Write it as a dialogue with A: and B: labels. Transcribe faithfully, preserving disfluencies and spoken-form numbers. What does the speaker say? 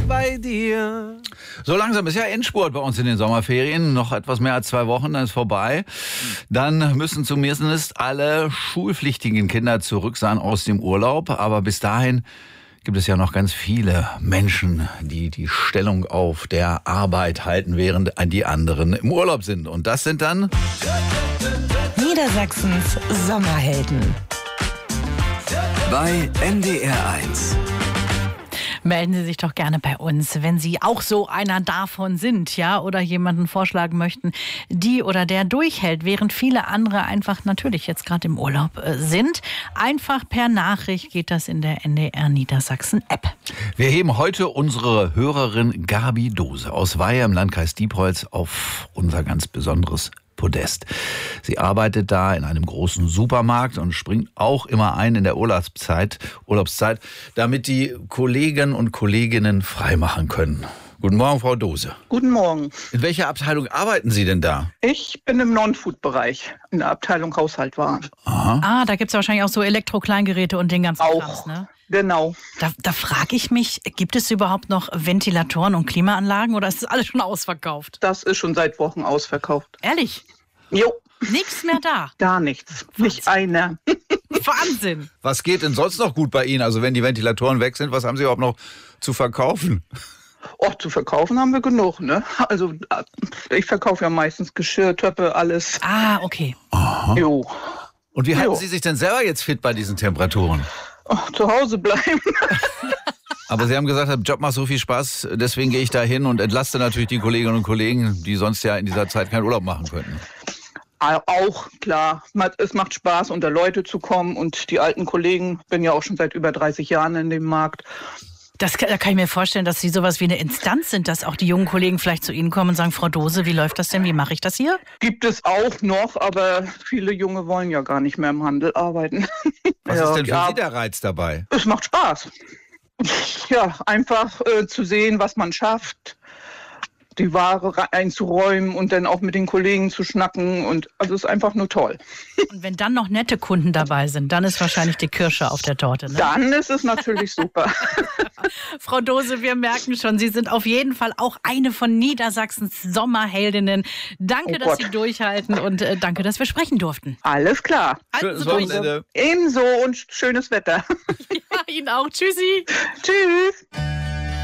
A: bei dir.
B: So langsam ist ja Endspurt bei uns in den Sommerferien. Noch etwas mehr als zwei Wochen, dann ist vorbei. Dann müssen zumindest alle schulpflichtigen Kinder zurück sein aus dem Urlaub. Aber bis dahin gibt es ja noch ganz viele Menschen, die die Stellung auf der Arbeit halten, während die anderen im Urlaub sind. Und das sind dann
C: Niedersachsens Sommerhelden.
A: Bei N D R eins.
D: Melden Sie sich doch gerne bei uns, wenn Sie auch so einer davon sind, ja, oder jemanden vorschlagen möchten, die oder der durchhält, während viele andere einfach natürlich jetzt gerade im Urlaub äh, sind. Einfach per Nachricht geht das in der N D R Niedersachsen App.
B: Wir heben heute unsere Hörerin Gabi Dose aus Weihe im Landkreis Diepholz auf unser ganz besonderes Podest. Sie arbeitet da in einem großen Supermarkt und springt auch immer ein in der Urlaubszeit, Urlaubszeit, damit die Kollegen und Kolleginnen freimachen können. Guten Morgen, Frau Dose.
E: Guten Morgen.
B: In welcher Abteilung arbeiten Sie denn da?
E: Ich bin im Non-Food-Bereich, in der Abteilung Haushaltwaren.
B: Aha.
D: Ah, da gibt es wahrscheinlich auch so Elektro-Kleingeräte und den ganzen
E: Auch,
D: Krams, ne?
E: Genau.
D: Da, da frage ich mich, gibt es überhaupt noch Ventilatoren und Klimaanlagen oder ist das alles schon ausverkauft?
E: Das ist schon seit Wochen ausverkauft.
D: Ehrlich?
E: Jo,
D: Nichts mehr da.
E: gar nichts. Nicht einer.
D: Wahnsinn.
B: Was geht denn sonst noch gut bei Ihnen? Also wenn die Ventilatoren weg sind, was haben Sie überhaupt noch zu verkaufen?
E: Oh, zu verkaufen haben wir genug, ne? Also ich verkaufe ja meistens Geschirr, Töpfe, alles.
D: Ah, okay.
E: Jo.
B: Und wie halten
E: Jo.
B: Sie sich denn selber jetzt fit bei diesen Temperaturen?
E: Oh, zu Hause bleiben.
B: Aber Sie haben gesagt, der Job macht so viel Spaß, deswegen gehe ich da hin und entlaste natürlich die Kolleginnen und Kollegen, die sonst ja in dieser Zeit keinen Urlaub machen könnten.
E: Auch, klar. Es macht Spaß, unter Leute zu kommen und die alten Kollegen, bin ja auch schon seit über dreißig Jahren in dem Markt.
D: Das, da kann ich mir vorstellen, dass Sie sowas wie eine Instanz sind, dass auch die jungen Kollegen vielleicht zu Ihnen kommen und sagen, Frau Dose, wie läuft das denn, wie mache ich das hier?
E: Gibt es auch noch, aber viele Junge wollen ja gar nicht mehr im Handel arbeiten.
B: Was
E: Ja,
B: ist denn für
E: ja.
B: Sie der Reiz dabei?
E: Es macht Spaß. Ja, einfach äh, zu sehen, was man schafft, die Ware einzuräumen und dann auch mit den Kollegen zu schnacken. Und also es ist einfach nur toll.
D: Und wenn dann noch nette Kunden dabei sind, dann ist wahrscheinlich die Kirsche auf der Torte. Ne?
E: Dann ist es natürlich super.
D: Frau Dose, wir merken schon, Sie sind auf jeden Fall auch eine von Niedersachsens Sommerheldinnen. Danke,
E: Oh
D: dass
E: Gott.
D: Sie durchhalten und äh, danke, dass wir sprechen durften.
E: Alles klar.
B: Schönes
D: Also durch.
B: Wochenende.
E: Ebenso und schönes Wetter.
D: Ja, Ihnen auch. Tschüssi.
E: Tschüss.